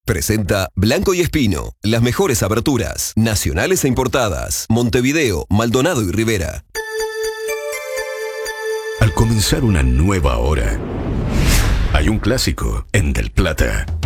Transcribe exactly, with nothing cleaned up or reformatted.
presenta Blanco y Espino, las mejores aberturas, nacionales e importadas, Montevideo, Maldonado y Rivera. Al comenzar una nueva hora, hay un clásico en Del Plata.